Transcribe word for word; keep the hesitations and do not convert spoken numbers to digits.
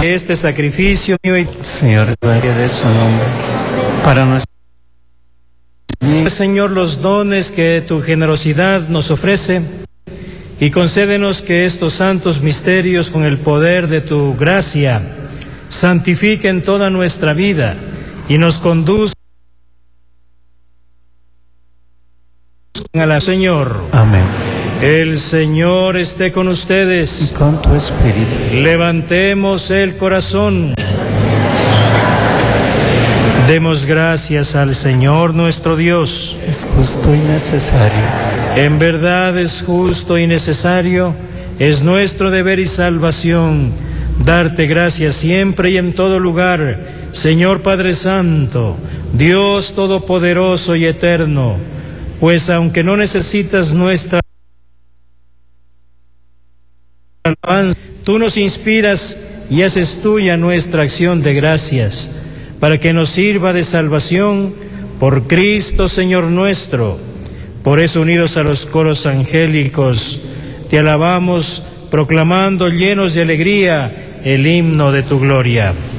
este sacrificio mío y Señor, gloria de su nombre, para nuestro Señor, los dones que tu generosidad nos ofrece, y concédenos que estos santos misterios, con el poder de tu gracia, santifiquen toda nuestra vida y nos conduzcan a la Señor. Amén. El Señor esté con ustedes. Y con tu espíritu. Levantemos el corazón. Demos gracias al Señor nuestro Dios. Es justo y necesario. En verdad es justo y necesario, es nuestro deber y salvación, darte gracias siempre y en todo lugar, Señor Padre Santo, Dios Todopoderoso y Eterno, pues aunque no necesitas nuestra alabanza, tú nos inspiras y haces tuya nuestra acción de gracias, para que nos sirva de salvación por Cristo Señor nuestro. Por eso, unidos a los coros angélicos, te alabamos, proclamando llenos de alegría el himno de tu gloria.